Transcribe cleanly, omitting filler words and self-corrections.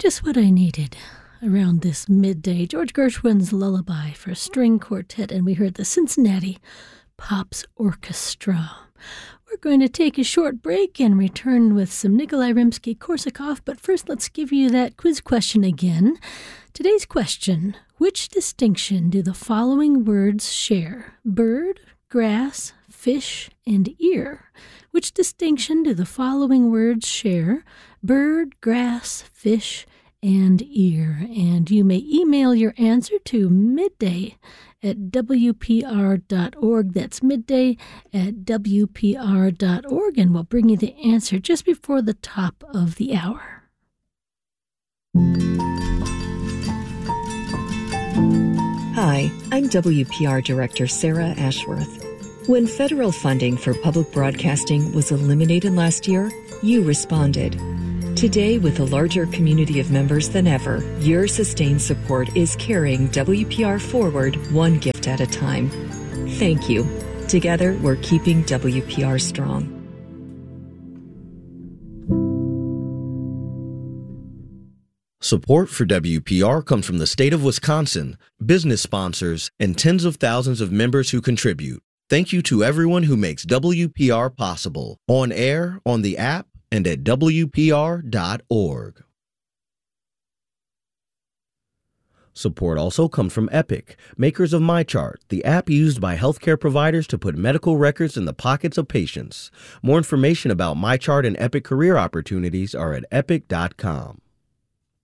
Just what I needed around this midday. George Gershwin's Lullaby for String Quartet, and we heard the Cincinnati Pops Orchestra. We're going to take a short break and return with some Nikolai Rimsky-Korsakov, but first let's give you that quiz question again. Today's question: which distinction do the following words share? Bird, grass, fish, and ear. Which distinction do the following words share? Bird, grass, fish, and ear. And you may email your answer to midday@wpr.org. That's midday@wpr.org, and we'll bring you the answer just before the top of the hour. Hi, I'm WPR Director Sarah Ashworth. When federal funding for public broadcasting was eliminated last year, you responded. Today, with a larger community of members than ever, your sustained support is carrying WPR forward one gift at a time. Thank you. Together, we're keeping WPR strong. Support for WPR comes from the state of Wisconsin, business sponsors, and tens of thousands of members who contribute. Thank you to everyone who makes WPR possible, on air, on the app, and at WPR.org. Support also comes from Epic, makers of MyChart, the app used by healthcare providers to put medical records in the pockets of patients. More information about MyChart and Epic career opportunities are at epic.com.